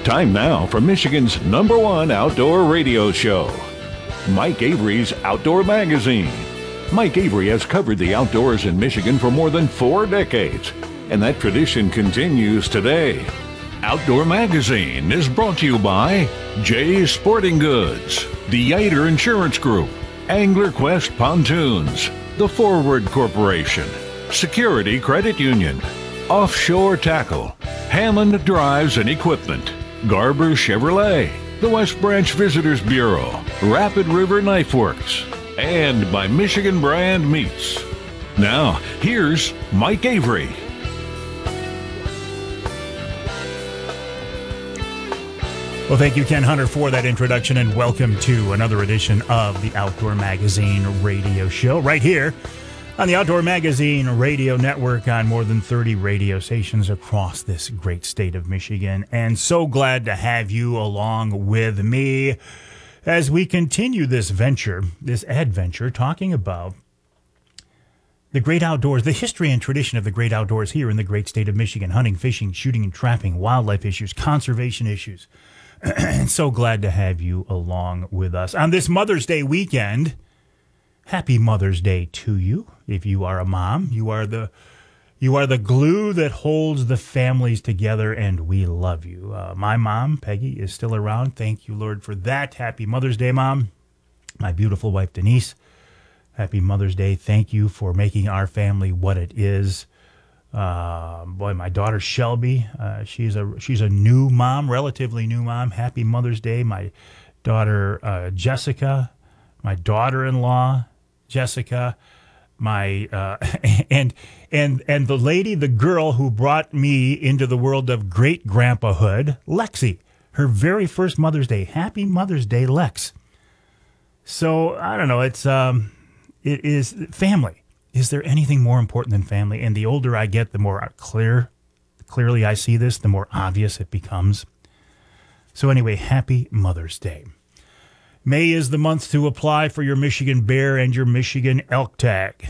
Time now for Michigan's #1 outdoor radio show, Mike Avery's Outdoor Magazine. Mike Avery has covered the outdoors in Michigan for more than 4 decades, and that tradition continues today. Outdoor Magazine is brought to you by Jay's Sporting Goods, the Yater Insurance Group, Angler Quest Pontoons, The Forward Corporation, Security Credit Union, Offshore Tackle, Hammond Drives and Equipment, Garber Chevrolet, the West Branch Visitors Bureau, Rapid River Knife Works, and by Michigan Brand Meats. Now, here's Mike Avery. Well, thank you, Ken Hunter, for that introduction, and welcome to another edition of the Outdoor Magazine radio show right here on the Outdoor Magazine radio network on more than 30 radio stations across this great state of Michigan. And so glad to have you along with me as we continue this adventure, talking about the great outdoors, the history and tradition of the great outdoors here in the great state of Michigan: hunting, fishing, shooting, and trapping, wildlife issues, conservation issues. And so glad to have you along with us on this Mother's Day weekend. Happy Mother's Day to you. If you are a mom, you are the glue that holds the families together, and we love you. My mom, Peggy, is still around. Thank you, Lord, for that. Happy Mother's Day, Mom. My beautiful wife, Denise, happy Mother's Day. Thank you for making our family what it is. My daughter, Shelby, she's a new mom, relatively new mom. Happy Mother's Day. My daughter, Jessica, my daughter-in-law, Jessica, my and the lady, the girl who brought me into the world of great grandpahood, Lexi, her very first Mother's Day. Happy Mother's Day, Lex. So I don't know. It is family. Is there anything more important than family? And the older I get, the more clearly I see this, the more obvious it becomes. So anyway, happy Mother's Day. May is the month to apply for your Michigan bear and your Michigan elk tag.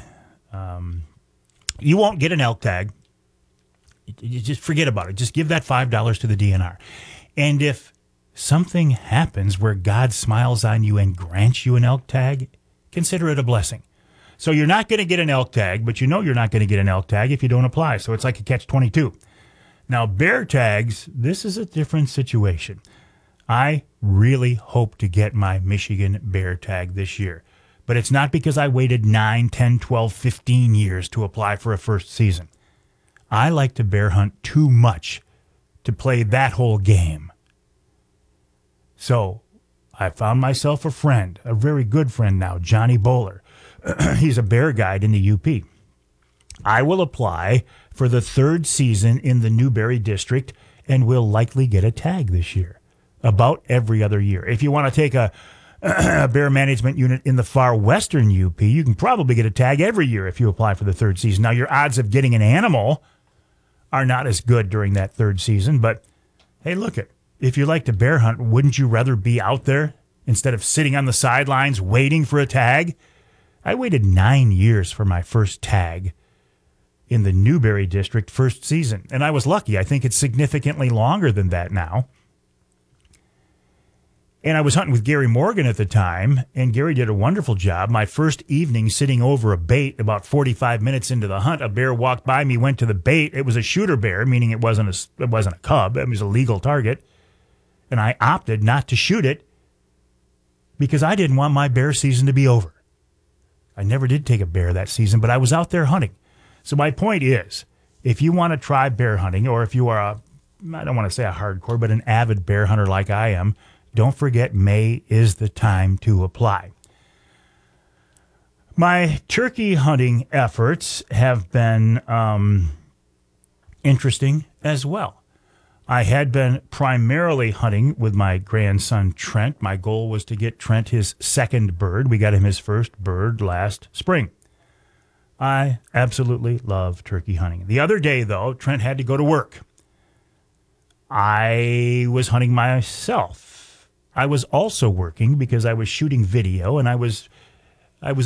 You won't get an elk tag. You just forget about it. Just give that $5 to the DNR. And if something happens where God smiles on you and grants you an elk tag, consider it a blessing. So you're not going to get an elk tag, but you know you're not going to get an elk tag if you don't apply. So it's like a catch-22. Now, bear tags, this is a different situation. I really hope to get my Michigan bear tag this year. But it's not because I waited 9, 10, 12, 15 years to apply for a first season. I like to bear hunt too much to play that whole game. So I found myself a friend, a very good friend now, Johnny Bowler. He's a bear guide in the UP. I will apply for the 3rd season in the Newberry District and will likely get a tag this year. About every other year. If you want to take a bear management unit in the far western UP, you can probably get a tag every year if you apply for the 3rd season. Now, your odds of getting an animal are not as good during that 3rd season, but hey, look it. If you like to bear hunt, wouldn't you rather be out there instead of sitting on the sidelines waiting for a tag? I waited 9 years for my first tag in the Newberry District 1st season, and I was lucky. I think it's significantly longer than that now. And I was hunting with Gary Morgan at the time, and Gary did a wonderful job. My first evening sitting over a bait, about 45 minutes into the hunt, a bear walked by me, went to the bait. It was a shooter bear, meaning it wasn't a cub. It was a legal target. And I opted not to shoot it because I didn't want my bear season to be over. I never did take a bear that season, but I was out there hunting. So my point is, if you want to try bear hunting, or if you are I don't want to say a hardcore, but an avid bear hunter like I am, don't forget May is the time to apply. My turkey hunting efforts have been interesting as well. I had been primarily hunting with my grandson, Trent. My goal was to get Trent his 2nd bird. We got him his first bird last spring. I absolutely love turkey hunting. The other day, though, Trent had to go to work. I was hunting myself. I was also working because I was shooting video, and I was